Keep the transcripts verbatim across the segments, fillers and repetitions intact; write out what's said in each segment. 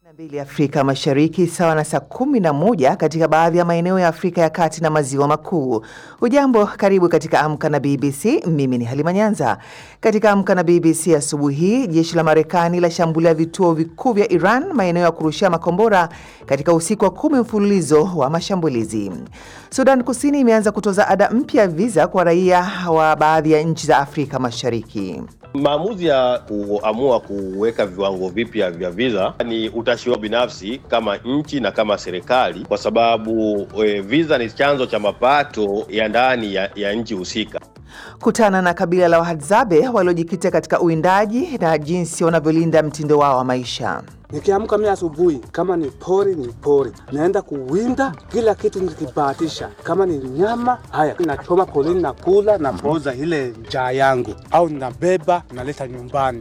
Mbili Afrika Mashariki sawa na saa kumi na moja katika baadhi ya maeneo ya Afrika ya Kati na Maziwa Makuu. Ujambo, karibu katika Amka na B B C. Mimi ni Halima Nyanza. Katika Amka na B B C asubuhi hii, jeshi la Marekani la shambulia vituo vikuu vya Iran, maeneo ya kurushia makombora katika usiku wa kumi mfululizo wa mashambulizi. Sudan Kusini imeanza kutoza ada mpya visa kwa raia wa baadhi ya nchi za Afrika Mashariki. Maamuzi ya kuamua kuweka viwango vipya vya visa ni utashi wao binafsi kama nchi na kama serikali, kwa sababu e, visa ni chanzo cha mapato ya ndani ya, ya nchi husika. Kutana na kabila la Wahadzabe waliojikita katika uwindaji na jinsi wanavyolinda mtindo wao wa maisha. Nikiamka mimi asubuhi, kama ni pori ni pori, naenda kuwinda, kila kitu nikibahatisha. Kama ni nyama, haya nachoma porini na kula na poza ile njaa yangu, au nabeba naleta nyumbani.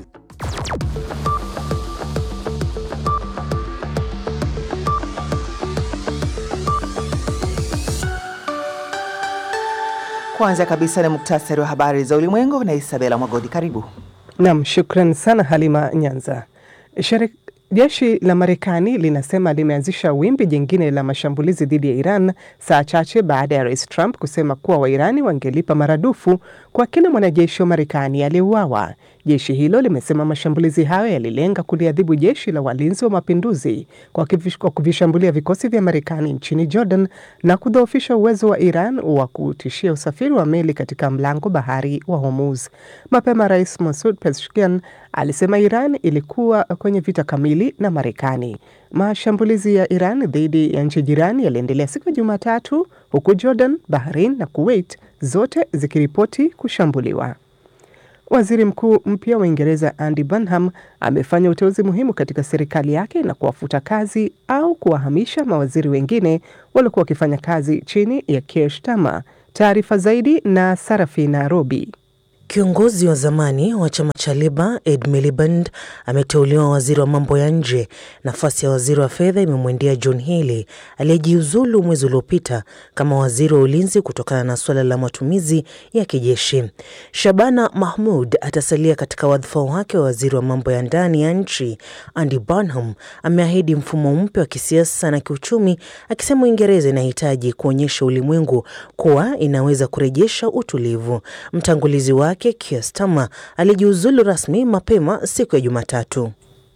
Kwanza kabisa ni muktasari wa habari za ulimwengu na Isabela Mwagodi. Karibu. Naam, shukran sana Halima Nyanza. Sherik Jeshi la Marekani linasema limeanzisha wimbi jingine la mashambulizi dhidi ya Iran saa chache baada ya Rais Trump kusema kuwa Wairani wangelipa maradufu kwa kila mwanajeshi wa Marekani aliyeuawa. Jeshi hilo limesema mashambulizi hayo yalilenga kuliadhibu jeshi la walinzi wa mapinduzi kwa kuvishambulia vikosi vya Marekani nchini Jordan na kudhoofisha uwezo wa Iran wa kutishia usafiri wa meli katika mlango bahari wa Hormuz. Mapema Rais Masoud Pezeshkian alisema Iran ilikuwa kwenye vita kamili na Marekani. Mashambulizi ya Iran dhidi ya nchi jirani yaliendelea siku ya Jumatatu, huku Jordan, Bahrain na Kuwait zote zikiripoti kushambuliwa. Waziri Mkuu mpya wa Uingereza Andy Burnham amefanya uteuzi muhimu katika serikali yake na kuwafuta kazi au kuwahamisha mawaziri wengine waliokuwa wakifanya kazi chini ya Keir Starmer. Taarifa zaidi na Sarafina Robi. Kiongozi wa zamani wa chama cha Labour Ed Miliband ameteuliwa waziri wa mambo ya nje. Nafasi ya waziri wa fedha imemwendea John Healey aliyejiuzulu mwezi uliopita kama waziri wa ulinzi kutokana na suala la matumizi ya kijeshi. Shabana Mahmood atasalia katika wadhifa wake wa waziri wa mambo ya ndani ya nchi. Andy Burnham ameahidi mfumo mpya wa kisiasa na kiuchumi, akisema Uingereza inahitaji kuonyesha ulimwengu kuwa inaweza kurejesha utulivu. Mtangulizi wake Keir Starmer alijiuzulu rasmi mapema siku ya Jumatatu.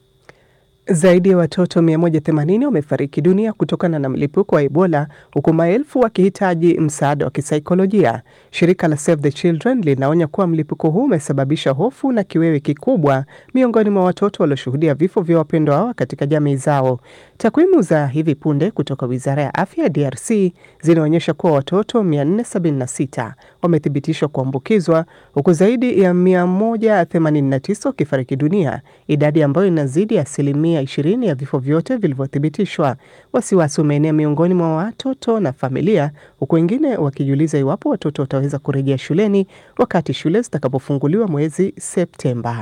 Zaidi ya watoto mia moja themanini wamefariki dunia kutokana na mlipuko wa Ebola, huku maelfu wakihitaji msaada wa kisaikolojia. Shirika la Save the Children linaonya kuwa mlipuko huu umesababisha hofu na kiwewe kikubwa miongoni mwa watoto walioshuhudia vifo vya wapendwa wao katika jamii zao. Takwimu za hivi punde kutoka Wizara ya Afya ya D R C zinaonyesha kuwa watoto mia nne sabini na sita wamethibitishwa kuambukizwa, huku zaidi ya mia moja themanini na tisa wakifariki dunia, idadi ambayo inazidi asilimia ishirini ya vifo vyote vilivyothibitishwa. Wasiwasi umeenea miongoni mwa watoto na familia, huku wengine wakijiuliza iwapo watoto wataweza kurejea shuleni wakati shule zitakapofunguliwa mwezi Septemba.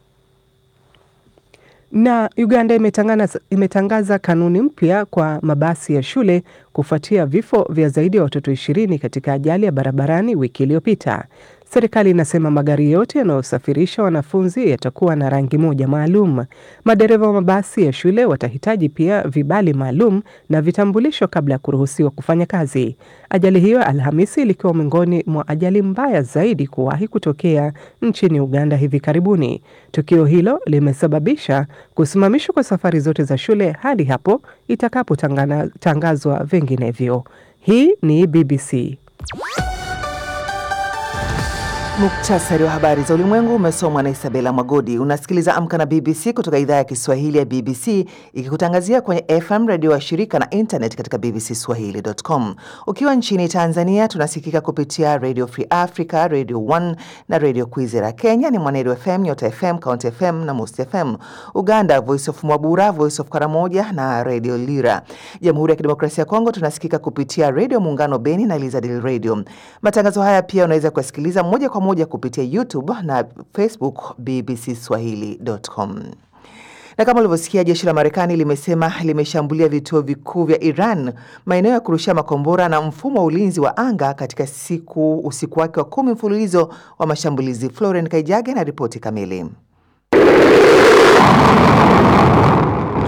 Na Uganda imetangaza, imetangaza kanuni mpya kwa mabasi ya shule kufuatia vifo vya zaidi ya watoto ishirini katika ajali ya barabarani wiki iliyopita. Serikali inasema magari yote yanayosafirisha wanafunzi yatakuwa na rangi moja maalum. Madereva wa mabasi ya shule watahitaji pia vibali maalum na vitambulisho kabla ya kuruhusiwa kufanya kazi. Ajali hiyo Alhamisi ilikuwa miongoni mwa ajali mbaya zaidi kuwahi kutokea nchini Uganda hivi karibuni. Tukio hilo limesababisha kusimamishwa kwa safari zote za shule hadi hapo itakapotangazwa vinginevyo. Hii ni B B C. Muktasari wa habari za ulimwengu umesomwa na Isabela Mwagodi. Unasikiliza Amka na B B C kutoka idhaa ya Kiswahili ya B B C, ikikutangazia kwenye F M radio wa shirika na internet katika b b c swahili dot com. Ukiwa nchini Tanzania tunasikika kupitia Radio Free Africa, Radio One na Radio Kwizera. Kenya ni Mwanedu F M, Nyota F M, County F M na Must F M. Uganda Voice of Mwabura, Voice of Karamoja na Radio Lira. Jamhuri ya Kidemokrasia ya Kongo tunasikika kupitia Radio Muungano Beni na Elizadil Radio. Matangazo haya pia unaweza kusikiliza moja kwa moja kupitia YouTube na Facebook b b c swahili dot com. Na kama ulivyosikia, jeshi la Marekani limesema limeshambulia vituo vikuu vya Iran, maeneo ya kurushia makombora na mfumo wa ulinzi wa anga katika siku usiku wake wa kumi mfululizo wa mashambulizi. Florence Kaijage na ripoti kamili.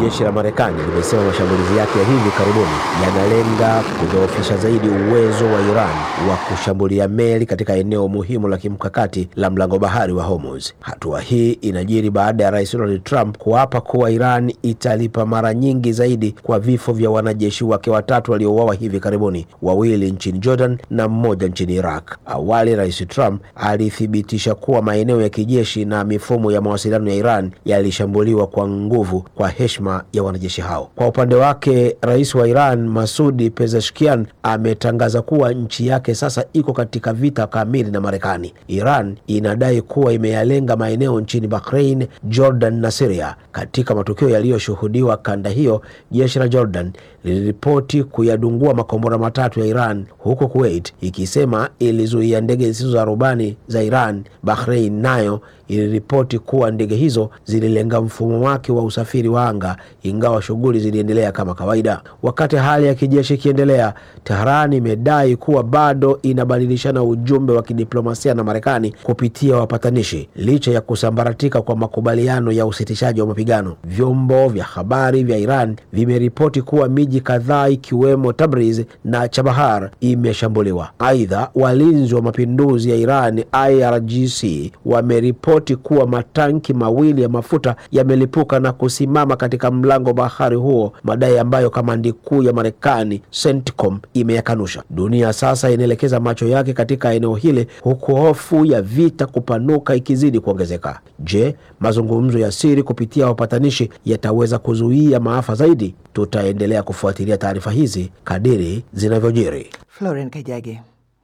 Jeshi la Marekani limesema mashambulizi yake ya hivi karibuni yanalenga kudhoofisha zaidi uwezo wa Iran wa kushambulia meli katika eneo muhimu la kimkakati la mlango bahari wa Hormuz. Hatua hii inajiri baada ya Rais Donald Trump kuapa kuwa Iran italipa mara nyingi zaidi kwa vifo vya wanajeshi wake watatu waliouawa hivi karibuni, wawili nchini Jordan na mmoja nchini Iraq. Awali Rais Trump alithibitisha kuwa maeneo ya kijeshi na mifumo ya mawasiliano ya Iran yalishambuliwa kwa nguvu kwa heshima ya wanajeshi hao. Kwa upande wake, Rais wa Iran Masoud Pezeshkian ametangaza kuwa nchi yake sasa iko katika vita kamili na Marekani. Iran inadai kuwa imeyalenga maeneo nchini Bahrain, Jordan na Syria. Katika matukio yaliyoshuhudiwa kanda hiyo, jeshi la Jordan liliripoti kuyadungua makombora matatu ya Iran, huko Kuwait ikisema ilizuia ndege zisizo za rubani za Iran. Bahrain nayo iliripoti kuwa ndege hizo zililenga mfumo wake wa usafiri wa anga, ingawa shughuli ziliendelea kama kawaida. Wakati hali ya kijeshi ikiendelea, Tehran imedai kuwa bado inabadilishana ujumbe wa kidiplomasia na Marekani kupitia wapatanishi, licha ya kusambaratika kwa makubaliano ya usitishaji wa mapigano. Vyombo vya habari vya Iran vimeripoti kuwa miji kadhaa ikiwemo Tabriz na Chabahar imeshambuliwa. Aidha, walinzi wa mapinduzi ya Iran I R G C wameripoti kuwa matanki mawili ya mafuta yamelipuka na kusimama katika mlango bahari huo, madai ambayo kamandi kuu ya Marekani CENTCOM imeyakanusha. Dunia sasa inaelekeza macho yake katika eneo hili, huku hofu ya vita kupanuka ikizidi kuongezeka. Je, mazungumzo ya siri kupitia wapatanishi yataweza kuzuia maafa zaidi? Tutaendelea kufuatilia taarifa hizi kadiri zinavyojiri. Florence Kajage.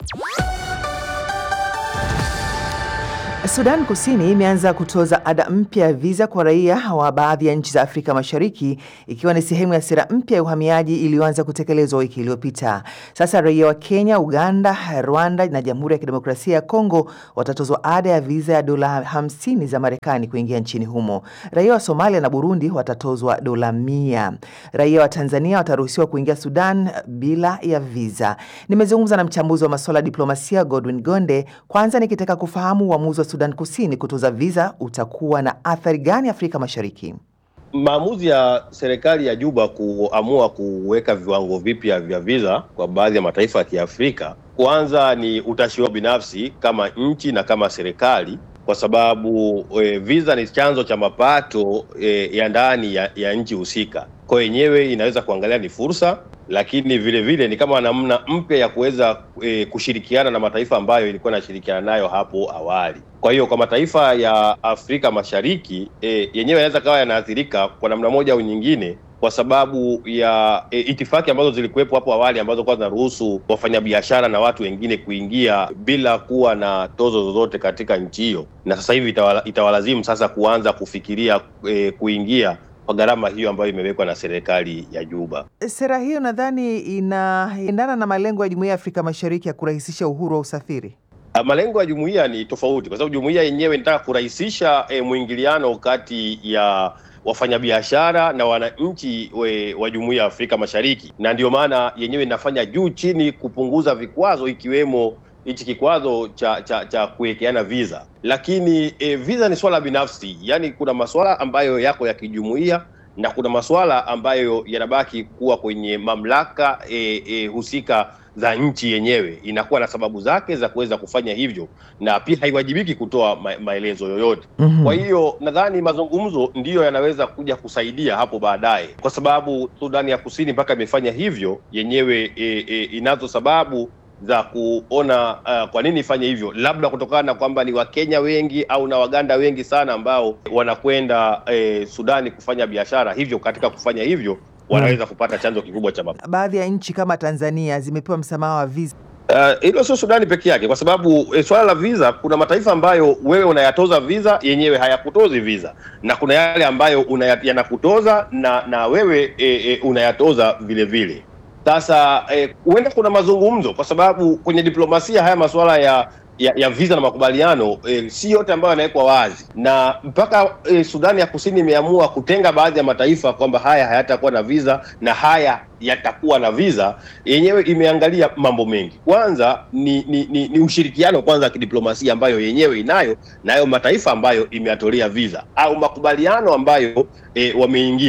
Sudan Kusini imeanza kutoza ada mpya ya visa kwa raia wa baadhi ya nchi za Afrika Mashariki, ikiwa ni sehemu ya sera mpya ya uhamiaji iliyoanza kutekelezwa wiki iliyopita. Sasa raia wa Kenya, Uganda, Rwanda na Jamhuri ya Kidemokrasia ya Kongo watatozwa ada ya visa ya dola hamsini za Marekani kuingia nchini humo. Raia wa Somalia na Burundi watatozwa dola mia. Raia wa Tanzania wataruhusiwa kuingia Sudan bila ya visa. Nimezungumza na mchambuzi wa masuala ya diplomasia Godwin Gonde, kwanza nikitaka kufahamu uamuzi wa Sudan Kusini kutoza visa utakuwa na athari gani Afrika Mashariki? Maamuzi ya serikali ya Juba kuamua kuweka viwango vipya vya visa kwa baadhi ya mataifa ya Kiafrika, kwanza ni utashi wao binafsi kama nchi na kama serikali, kwa sababu e, visa ni chanzo cha mapato e, ya ndani ya, ya nchi husika. Kwa yenyewe inaweza kuangalia ni fursa, lakini vile vile ni kama namna mpya ya kuweza e, kushirikiana na mataifa ambayo ilikuwa inashirikiana nayo hapo awali. Kwa hiyo kwa mataifa ya Afrika Mashariki e, yenyewe yanaweza kawa yanaathirika kwa namna moja au nyingine, kwa sababu ya e, itifaki ambazo zilikuwepo hapo awali ambazo kwa zinaruhusu wafanyabiashara na watu wengine kuingia bila kuwa na tozo zozote katika nchi hiyo, na sasa hivi itawala, itawalazimu sasa kuanza kufikiria e, kuingia kwa gharama hiyo ambayo imewekwa na serikali ya Juba. Sera hiyo nadhani inaendana na malengo ya Jumuiya ya Afrika Mashariki ya kurahisisha uhuru wa usafiri. Malengo ya jumuiya ni tofauti, kwa sababu jumuiya yenyewe inataka kurahisisha e, mwingiliano kati ya wafanyabiashara na wananchi wa Jumuiya ya Afrika Mashariki, na ndio maana yenyewe inafanya juu chini kupunguza vikwazo, ikiwemo hichi kikwazo cha cha, cha kuwekeana visa. Lakini e, visa ni swala binafsi, yani kuna masuala ambayo yako ya kijumuiya na kuna masuala ambayo yanabaki kuwa kwenye mamlaka e, e, husika za nchi yenyewe. Inakuwa na sababu zake za kuweza kufanya hivyo, na pia haiwajibiki kutoa ma maelezo yoyote. Mm-hmm. Kwa hiyo nadhani mazungumzo ndiyo yanaweza kuja kusaidia hapo baadaye, kwa sababu Sudani ya Kusini mpaka imefanya hivyo yenyewe e, e, inazo sababu za kuona uh, kwa nini ifanye hivyo, labda kutokana na kwamba ni Wakenya wengi au na Waganda wengi sana ambao wanakwenda eh, Sudani kufanya biashara, hivyo katika kufanya hivyo wanaweza kupata chanzo kikubwa cha mapato. Baadhi ya nchi kama Tanzania zimepewa msamaha wa visa. Hilo uh, sio Sudani peke yake, kwa sababu eh, swala la visa, kuna mataifa ambayo wewe unayatoza visa yenyewe hayakutozi visa, na kuna yale ambayo yanakutoza na na wewe eh, eh, unayatoza vile vile. Sasa huenda eh, kuna mazungumzo, kwa sababu kwenye diplomasia haya masuala ya ya, ya visa na makubaliano eh, si yote ambayo yanawekwa wazi, na mpaka eh, Sudani ya Kusini imeamua kutenga baadhi ya mataifa kwamba haya hayatakuwa na visa na haya yatakuwa na visa. Yenyewe imeangalia mambo mengi. Kwanza ni ni, ni, ni ushirikiano kwanza wa kidiplomasia ambayo yenyewe inayo nayo mataifa ambayo imeatolea visa au makubaliano ambayo eh, wameingia.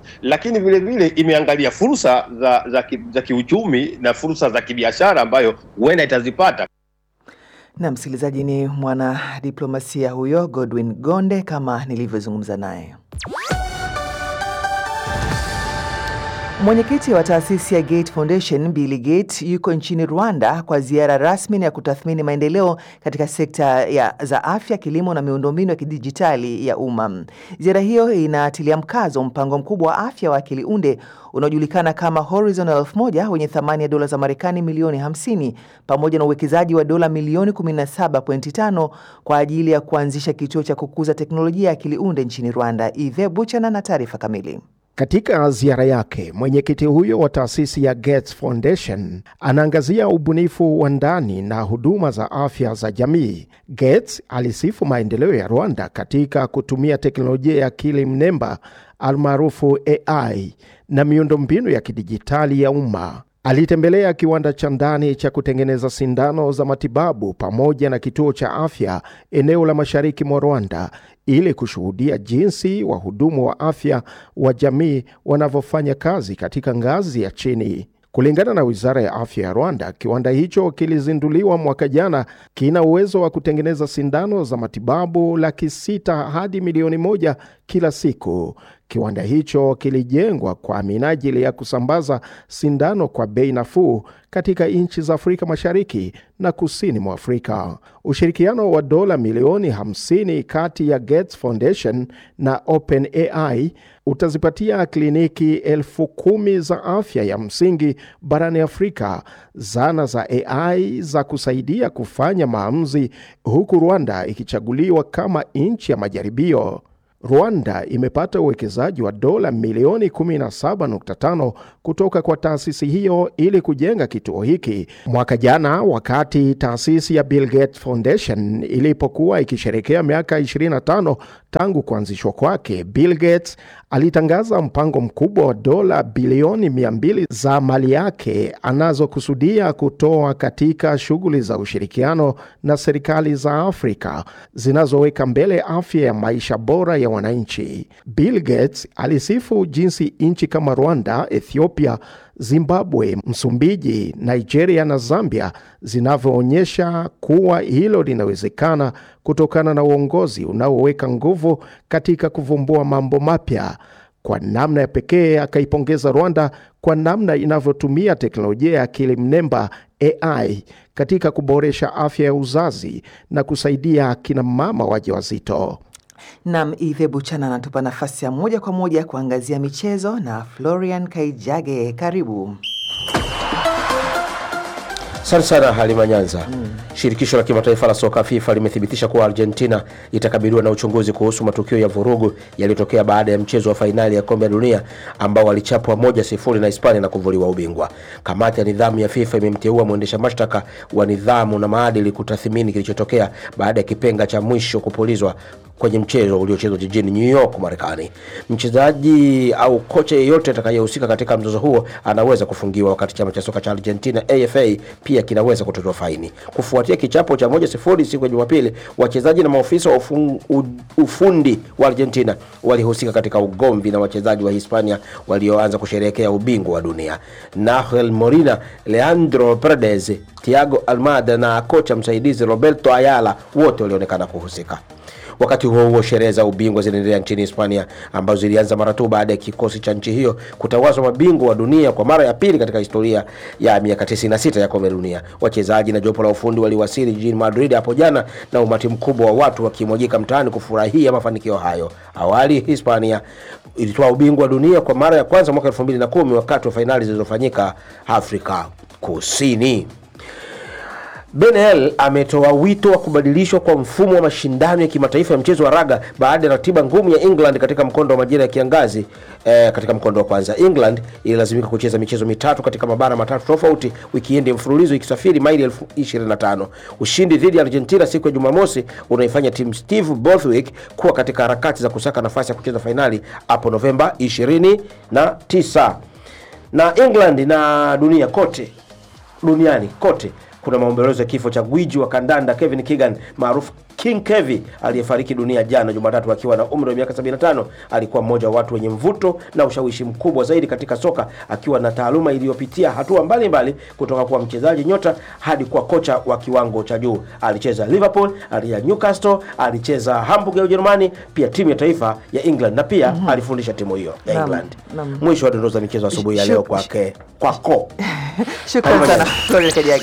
lakini vile vile imeangalia fursa za za, ki, za kiuchumi na fursa za kibiashara ambayo huenda itazipata. Na msikilizaji, ni mwana diplomasia huyo Godwin Gonde kama nilivyozungumza naye. Mwenyekiti wa taasisi ya Gates Foundation Bill Gates yuko nchini Rwanda kwa ziara rasmi ya kutathmini maendeleo katika sekta ya za afya, kilimo na miundombinu ya kidijitali ya umma. Ziara hiyo inatilia mkazo mpango mkubwa wa afya wa akili unde unaojulikana kama Horizon elfu moja wenye thamani ya dola za Marekani milioni hamsini pamoja na uwekezaji wa dola milioni kumi na saba nukta tano kwa ajili ya kuanzisha kituo cha kukuza teknolojia ya akili unde nchini Rwanda. Ive Buchana na taarifa kamili. Katika ziara yake, mwenyekiti huyo wa taasisi ya Gates Foundation anaangazia ubunifu wa ndani na huduma za afya za jamii. Gates alisifu maendeleo ya Rwanda katika kutumia teknolojia ya akili mnemba almaarufu A I na miundombinu ya kidijitali ya umma. Alitembelea kiwanda cha ndani cha kutengeneza sindano za matibabu pamoja na kituo cha afya eneo la mashariki mwa Rwanda ili kushuhudia jinsi wahudumu wa afya wa jamii wanavyofanya kazi katika ngazi ya chini. Kulingana na Wizara ya Afya ya Rwanda, kiwanda hicho kilizinduliwa mwaka jana, kina uwezo wa kutengeneza sindano za matibabu laki sita hadi milioni moja kila siku. Kiwanda hicho kilijengwa kwa minajili ya kusambaza sindano kwa bei nafuu katika nchi za Afrika Mashariki na Kusini mwa Afrika. Ushirikiano wa dola milioni hamsini kati ya Gates Foundation na OpenAI utazipatia kliniki elfu kumi za afya ya msingi barani Afrika zana za A I za kusaidia kufanya maamuzi, huku Rwanda ikichaguliwa kama nchi ya majaribio. Rwanda imepata uwekezaji wa dola milioni kumi na saba nukta tano kutoka kwa taasisi hiyo ili kujenga kituo hiki. Mwaka jana, wakati taasisi ya Bill Gates Foundation ilipokuwa ikisherehekea miaka ishirini na tano tangu kuanzishwa kwake, Bill Gates alitangaza mpango mkubwa wa dola bilioni mia mbili za mali yake anazokusudia kutoa katika shughuli za ushirikiano na serikali za Afrika zinazoweka mbele afya ya maisha bora ya wananchi. Bill Gates alisifu jinsi nchi kama Rwanda, Ethiopia, Zimbabwe, Msumbiji, Nigeria na Zambia zinavyoonyesha kuwa hilo linawezekana kutokana na uongozi unaoweka nguvu katika kuvumbua mambo mapya. Kwa namna ya pekee akaipongeza Rwanda kwa namna inavyotumia teknolojia ya akili mnemba A I katika kuboresha afya ya uzazi na kusaidia kina mama wajawazito. Nam Ive Buchana anatupa nafasi ya moja kwa moja kuangazia michezo na Florian Kaijage. Karibu. Sana sana Halima Nyanza. Mm. Shirikisho la kimataifa la soka FIFA limethibitisha kuwa Argentina itakabiliwa na uchunguzi kuhusu matukio ya vurugu yaliyotokea baada ya mchezo wa fainali ya kombe la dunia ambao walichapwa moja sifuri na Hispania na kuvuliwa ubingwa. Kamati ya nidhamu ya FIFA imemteua mwendesha mashtaka wa nidhamu na maadili kutathmini kilichotokea baada ya kipenga cha mwisho kupulizwa kwenye mchezo uliochezwa jijini New York, Marekani. Mchezaji au kocha yeyote atakayehusika katika mchezo huo anaweza kufungiwa, wakati chama cha soka cha Argentina A F A pia kinaweza kutozwa faini. Kufuatia kichapo cha moja sifuri siku ya Jumapili, wachezaji na maofisa wa ufundi wa Argentina walihusika katika ugomvi na wachezaji wa Hispania walioanza kusherehekea ubingwa wa dunia. Nahel Molina, Leandro Paredes, Thiago Almada na kocha msaidizi Roberto Ayala wote walionekana kuhusika. Wakati huo huo, sherehe za ubingwa zinaendelea nchini Hispania ambazo zilianza mara tu baada ya kikosi cha nchi hiyo kutawazwa mabingwa wa dunia kwa mara ya pili katika historia ya miaka tisini na sita ya kombe la dunia. Wachezaji na jopo la ufundi waliwasili jijini Madrid hapo jana na umati mkubwa wa watu wakimwagika mtaani kufurahia mafanikio hayo. Awali Hispania ilitoa ubingwa wa dunia kwa mara ya kwanza mwaka elfu mbili na kumi wakati wa fainali zilizofanyika Afrika Kusini. Ben El ametoa wito wa kubadilishwa kwa mfumo wa mashindano ya kimataifa ya mchezo wa raga baada ya ratiba ngumu ya England katika mkondo wa majira ya kiangazi. Eh, katika mkondo wa kwanza, England ililazimika kucheza michezo mitatu katika mabara matatu tofauti wikendi mfululizo ikisafiri maili elfu ishirini na tano. Ushindi dhidi ya Argentina siku ya Jumamosi unaifanya timu Steve Borthwick kuwa katika harakati za kusaka nafasi ya kucheza finali hapo Novemba ishirini na tisa. Na England na dunia kote, duniani kote kuna maombolezo ya kifo cha gwiji wa kandanda Kevin Keegan maarufu King Kevin aliyefariki dunia jana Jumatatu akiwa na umri wa miaka sabini na tano alikuwa mmoja wa watu wenye mvuto na ushawishi mkubwa zaidi katika soka, akiwa na taaluma iliyopitia hatua mbalimbali kutoka kwa mchezaji nyota hadi kwa kocha wa kiwango cha juu. Alicheza Liverpool, alicheza Newcastle, alicheza Hamburg ya Ujerumani, pia timu ya taifa ya England na pia mm -hmm. alifundisha timu hiyo ya England. Mwisho wa dondoo za michezo asubuhi ya leo kwake kwako. Shukrani sana Florian Kajagi.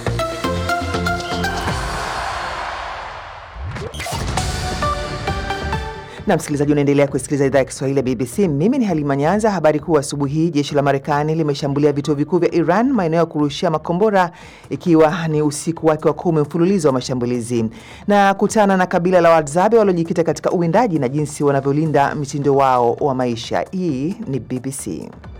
Na msikilizaji, unaendelea kusikiliza idhaa ya Kiswahili ya B B C. Mimi ni Halima Nyanza. Habari kuu asubuhi hii: jeshi la Marekani limeshambulia vituo vikuu vya Iran, maeneo ya kurushia makombora, ikiwa ni usiku wake wa kumi mfululizo wa mashambulizi. Na kutana na kabila la Wahadzabe waliojikita katika uwindaji na jinsi wanavyolinda mitindo wao wa maisha. Hii ni B B C.